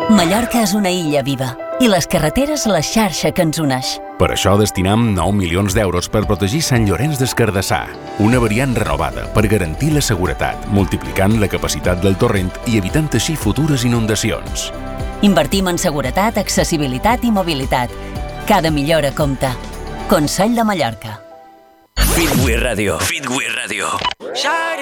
Mallorca és una illa viva i les carreteres la xarxa que ens uneix. Per això destinam 9 milions d'euros per protegir Sant Llorenç des Cardassar, una variant renovada per garantir la seguretat, multiplicant la capacitat del torrent i evitant així futures inundacions. Invertim en seguretat, accessibilitat i mobilitat. Cada millora compta. Consell de Mallorca. Fitway Radio.